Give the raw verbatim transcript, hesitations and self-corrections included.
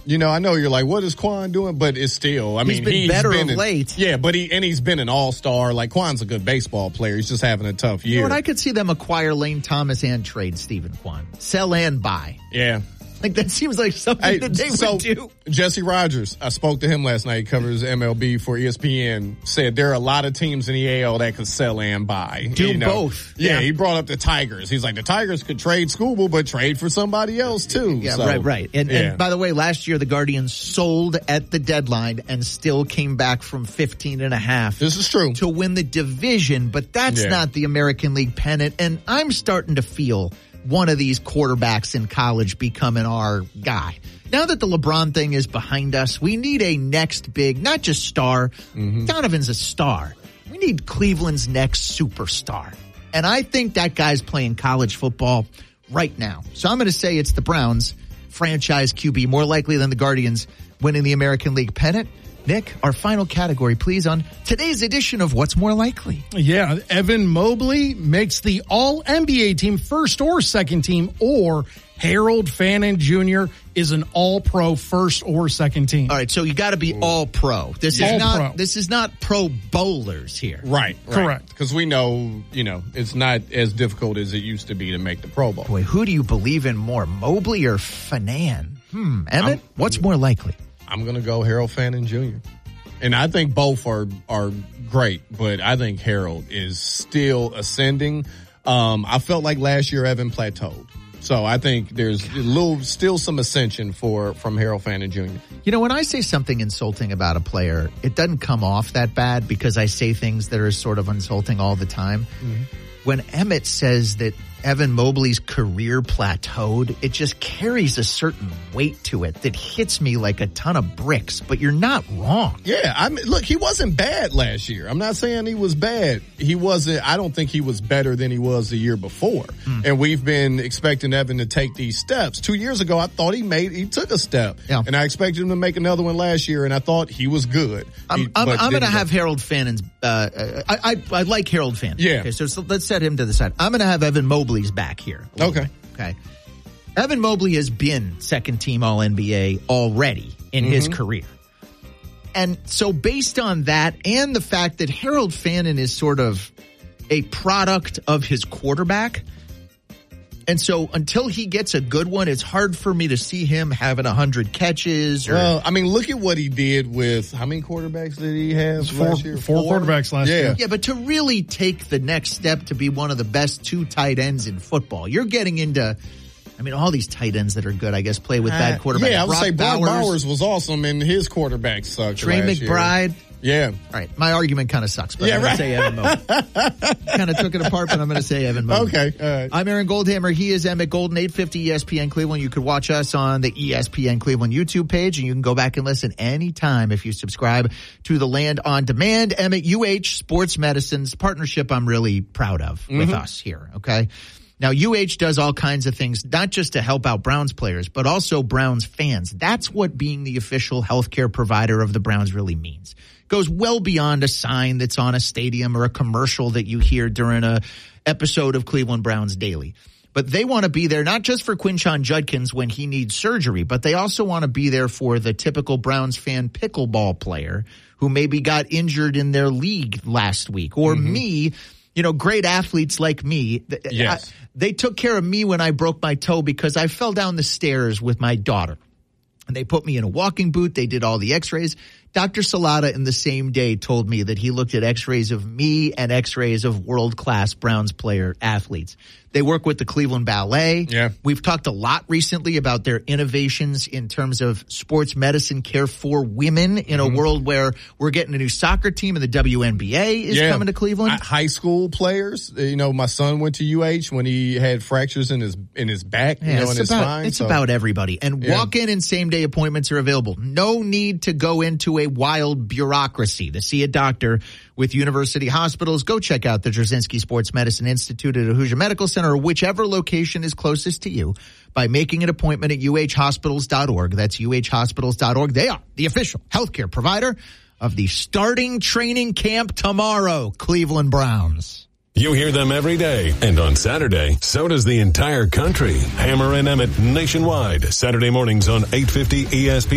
You know, I know you're like, what is Quan doing? But it's still, I he's mean, been he's better been of an, late. Yeah, but he and he's been an all-star. Like, Quan's a good baseball player. He's just having a tough year. You know what? I could see them acquire Lane Thomas and trade Stephen Quan. Sell and buy. Yeah. Like, that seems like something Hey, that they so would do. Jesse Rogers, I spoke to him last night. He covers M L B for E S P N. Said there are a lot of teams in the A L that could sell and buy. Do you know? both. Yeah, Yeah, he brought up the Tigers. He's like, the Tigers could trade Skubal, but trade for somebody else too. Yeah, so, right, right. And, yeah. and by the way, last year the Guardians sold at the deadline and still came back from fifteen and a half. This is true. To win the division, but that's Yeah. not the American League pennant. And I'm starting to feel one of these quarterbacks in college becoming our guy. Now that the LeBron thing is behind us, we need a next big, not just star. Mm-hmm. Donovan's a star. We need Cleveland's next superstar. And I think that guy's playing college football right now. So I'm going to say it's the Browns franchise Q B, more likely than the Guardians winning the American League pennant. Nick, our final category, please, on today's edition of What's More Likely. Yeah, Evan Mobley makes the All-N B A team, first or second team, or Harold Fannin Junior is an All-Pro first or second team. All right, so you got to be All-Pro. This is All not pro. this is not Pro Bowlers here. Right, right. Correct. Because we know, you know, it's not as difficult as it used to be to make the Pro Bowl. Boy, who do you believe in more, Mobley or Fannin? Hmm, Emmett, I'm- what's more likely? I'm going to go Harold Fannin Junior And I think both are are great, but I think Harold is still ascending. Um, I felt like last year Evan plateaued. So I think there's a little, still some ascension for from Harold Fannin Junior You know, when I say something insulting about a player, it doesn't come off that bad because I say things that are sort of insulting all the time. Mm-hmm. When Emmett says that Evan Mobley's career plateaued, it just carries a certain weight to it that hits me like a ton of bricks, but you're not wrong. Yeah, I mean, look, he wasn't bad last year. I'm not saying he was bad. He wasn't, I don't think he was better than he was the year before. Mm. And we've been expecting Evan to take these steps. Two years ago, I thought he made, he took a step. Yeah. And I expected him to make another one last year, and I thought he was good. I'm, He, I'm, I'm going to go. have Harold Fannin's, uh, I, I, I like Harold Fannin. Yeah. Okay, so, so let's set him to the side. I'm going to have Evan Mobley's back here. Okay. Okay. Evan Mobley has been second team All N B A already in mm-hmm. his career. And so based on that and the fact that Harold Fannin is sort of a product of his quarterback, and so until he gets a good one, it's hard for me to see him having one hundred catches. Or, well, I mean, look at what he did with, how many quarterbacks did he have four, last year? Four, four quarterbacks last yeah. year. Yeah, but to really take the next step to be one of the best two tight ends in football, you're getting into, I mean, all these tight ends that are good, I guess, play with bad quarterbacks. Yeah, I would Brock say Brock Bowers, Bowers was awesome, and his quarterback sucked Trey last McBride. Year. Yeah. All right, my argument kind of sucks, but yeah, I'm going right. to say Evan Mobley. Kind of took it apart, but I'm going to say Evan Mobley. Okay, all right. I'm Aaron Goldhammer. He is Emmett Golden, eight fifty E S P N Cleveland. You could watch us on the E S P N Cleveland YouTube page, and you can go back and listen anytime if you subscribe to the Land on Demand. Emmett, U H Sports Medicine's partnership I'm really proud of mm-hmm. with us here, okay? Now, U H does all kinds of things, not just to help out Browns players, but also Browns fans. That's what being the official healthcare provider of the Browns really means. Goes well beyond a sign that's on a stadium or a commercial that you hear during a episode of Cleveland Browns Daily. But they want to be there not just for Quinshon Judkins when he needs surgery, but they also want to be there for the typical Browns fan pickleball player who maybe got injured in their league last week. Or mm-hmm. me, you know, great athletes like me. Yes. I, they took care of me when I broke my toe because I fell down the stairs with my daughter. And they put me in a walking boot. They did all the x-rays. Doctor Salata in the same day told me that he looked at x-rays of me and x-rays of world-class Browns player athletes. They work with the Cleveland Ballet. Yeah. We've talked a lot recently about their innovations in terms of sports medicine care for women in mm-hmm. a world where we're getting a new soccer team and the W N B A is yeah. coming to Cleveland. I, high school players, you know, my son went to U H when he had fractures in his in his back, yeah, you know, it's in his about, spine. It's so. about everybody. And yeah. walk-in and same-day appointments are available. No need to go into a wild bureaucracy to see a doctor with University Hospitals. Go check out the Drzezinski Sports Medicine Institute at Hoosier Medical Center or whichever location is closest to you by making an appointment at U H hospitals dot org. That's U H hospitals dot org. They are the official healthcare provider of the starting training camp tomorrow, Cleveland Browns. You hear them every day, and on Saturday, so does the entire country. Hammer and Emmett nationwide, Saturday mornings on eight fifty E S P N.